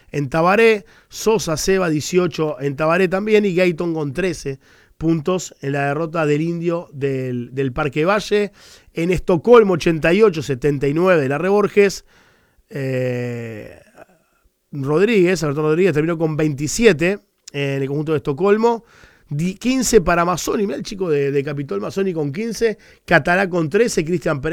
en Tabaré, Sosa, Seba 18 en Tabaré también y Gayton con 13 puntos en la derrota del Indio del Parque Valle. En Estocolmo 88-79 de la Reborges. Alberto Rodríguez terminó con 27 en el conjunto de Estocolmo. 15 para Mazzoni, mirá el chico de Capitol Mazzoni con 15, Catalá con 13, Cristian Pérez